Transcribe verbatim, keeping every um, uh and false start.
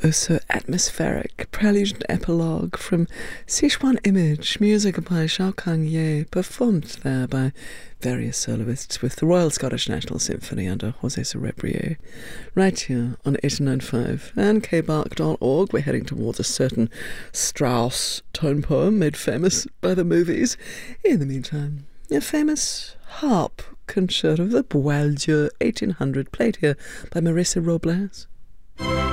oh so atmospheric prelude and epilogue from Sichuan Image, music by Xiao Kang-ye, performed there by various soloists with the Royal Scottish National Symphony under José Cerebrier, right here on eighty-nine point five and k bark dot org. We're heading towards a certain Strauss tone poem made famous by the movies. In the meantime, a famous harp concerto, the Boieldieu eighteen hundred, played here by Marissa Robles.